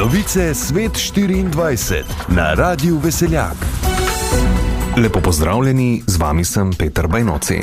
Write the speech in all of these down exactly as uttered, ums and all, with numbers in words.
Novice Svet štiriindvajset na Radiu Veseljak. Lepo pozdravljeni, z vami sem Peter Bajnoci.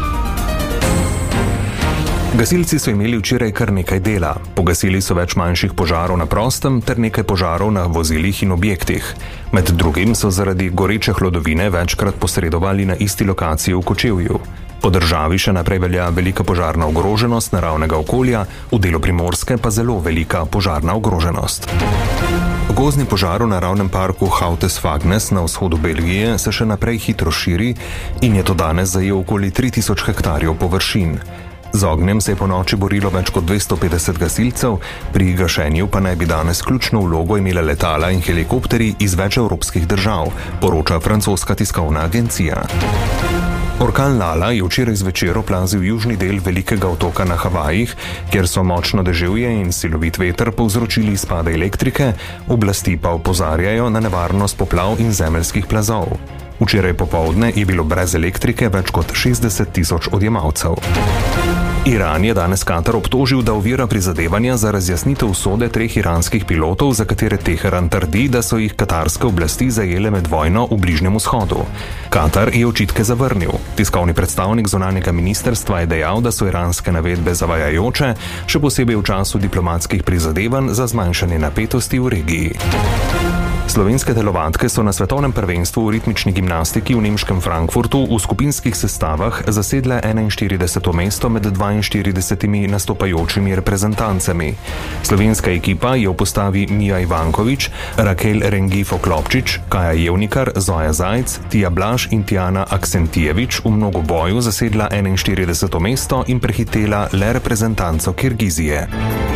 Gasilci so imeli včeraj kar nekaj dela. Pogasili so več manjših požarov na prostem ter nekaj požarov na vozilih in objektih. Med drugim so zaradi goreče hlodovine večkrat posredovali na isti lokaciji v Kočevju. Po državi še naprej velja velika požarna ogroženost naravnega okolja, v delu Primorske pa zelo velika požarna ogroženost. Gozdni požar v naravnem parku Houtes-Fagnes na vzhodu Belgije se še naprej hitro širi in je to danes zajel okoli tri tisoč hektarjev površin. Z ognjem se je po noči borilo več kot dvesto petdeset gasilcev, pri gašenju pa naj bi danes ključno vlogo imela letala in helikopteri iz več evropskih držav, poroča francoska tiskovna agencija. Orkan Lala je včeraj zvečer oplazil južni del velikega otoka na Havajih, kjer so močno deževje in silovit veter povzročili izpade elektrike, oblasti pa opozarjajo na nevarnost poplav in zemeljskih plazov. Včeraj popoldne je bilo brez elektrike več kot šestdeset tisoč odjemalcev. Iran je danes Katar obtožil, da ovira prizadevanja za razjasnitev usode treh iranskih pilotov, za katere Teheran trdi, da so jih katarske oblasti zajele med vojno v Bližnjem vzhodu. Katar je očitke zavrnil. Tiskovni predstavnik zunanjega ministrstva je dejal, da so iranske navedbe zavajajoče, še posebej v času diplomatskih prizadevanj za zmanjšanje napetosti v regiji. Slovenske telovadke so na svetovnem prvenstvu v ritmični gimnastiki v nemškem Frankfurtu v skupinskih sestavah zasedle enainštirideseto mesto med dvainštiridesetimi nastopajočimi reprezentancami. Slovenska ekipa je v postavi Mija Ivankovič, Rakel Rengifo-Klopčič, Kaja Jevnikar, Zoja Zajc, Tija Blaž in Tijana Aksentijevič v mnogoboju zasedla enainštirideseto mesto in prehitela le reprezentanco Kirgizije.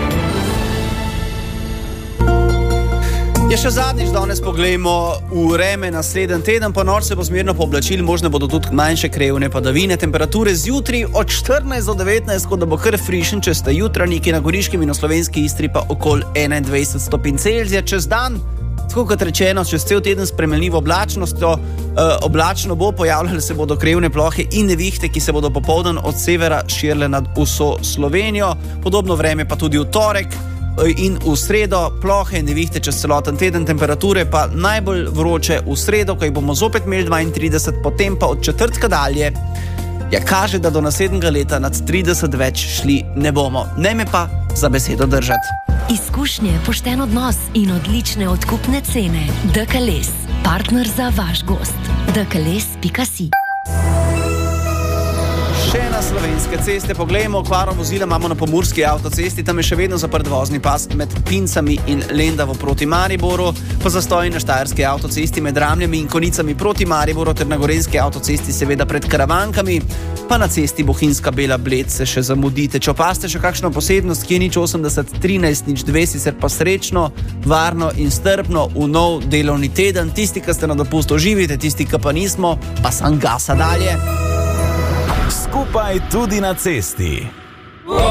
Je še zadnjič, danes pogledamo vreme naslednji teden, po noč se bo zmerno pooblačilo, možno bodo tudi manjše krajevne padavine, temperature zjutraj od štirinajst do devetnajst, kot da bo kar frišen, če ste jutranjiki na Goriškem in na Slovenski Istri pa okoli enaindvajset stopinj Celzija. Čez dan, tako kot rečeno, čez cel teden s spremenljivo oblačnostjo, eh, oblačno bo, pojavljale se bodo krajevne plohe in nevihte, ki se bodo popoldan od severa širile nad vso Slovenijo. Podobno vreme pa tudi v torek in v sredo, plohe in nevihte čez celoten teden, temperature pa najbolj vroče v sredo, ko jih bomo zopet imeli dvaintrideset, potem pa od četrtka dalje. Ja, kaže, da do naslednjega leta nad trideset več šli ne bomo. Ne me pa za besedo držati. Izkušnje, pošten odnos in odlične odkupne cene. D K L E S, partner za vaš gost. d k l e s pika si. Še na slovenske ceste poglejmo, kvaro vozila imamo na pomurski avtocesti, tam je še vedno zaprt vozni pas med Pincami in Lendavo proti Mariboru, pa zastoji na štajerski avtocesti med Ramljami in Konicami proti Mariboru ter na gorenski avtocesti seveda pred Karavankami, pa na cesti Bohinjska Bela Bled se še zamudite. Če opaste še kakšno posebnost, ki je nič osemdeset trinajst nič dve, sicer pa srečno, varno in strpno v nov delovni teden. Tisti, ki ste na dopustu, živite, tisti, ki pa nismo, pa sam gasa dalje. Skupaj tudi na cesti.